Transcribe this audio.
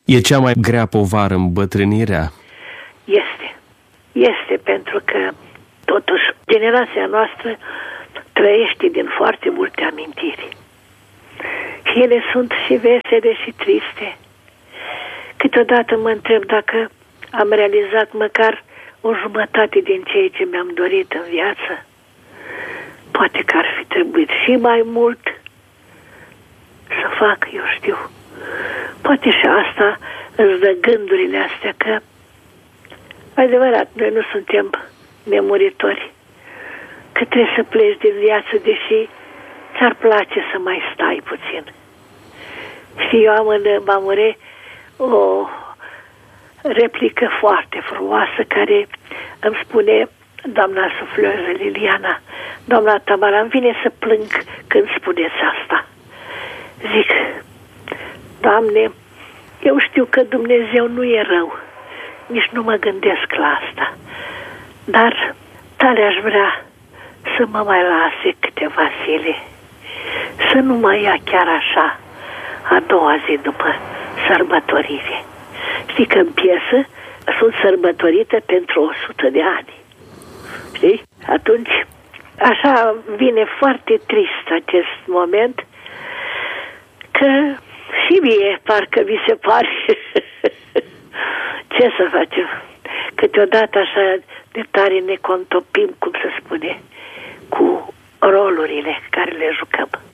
E cea mai grea povară îmbătrânirea? Este pentru că, totuși, generația noastră trăiește din foarte multe amintiri. Și ele sunt și vesele și triste. Câteodată mă întreb dacă am realizat măcar o jumătate din ceea ce mi-am dorit în viață. Poate că ar fi trebuit și mai mult să fac, eu știu. Poate și asta îți dă gândurile astea că, adevărat, noi nu suntem nemuritori, că trebuie să pleci din viață, deși ți-ar place să mai stai puțin. Și eu am în Mamure o replică foarte frumoasă care îmi spune doamna sufloră Liliana: doamna Tamara, îmi vine să plâng când spuneți asta. Zic: Doamne, eu știu că Dumnezeu nu e rău, nici nu mă gândesc la asta, dar tare aș vrea să mă mai lase câteva zile, să nu mă ia chiar așa a doua zi după sărbătorire. Știi că în piesă sunt sărbătorite pentru 100 de ani. Știi? Atunci, așa vine foarte trist acest moment, că și mie parcă mi se pare ce să facem. Câteodată așa de tare ne contopim, cum se spune, cu rolurile care le jucăm.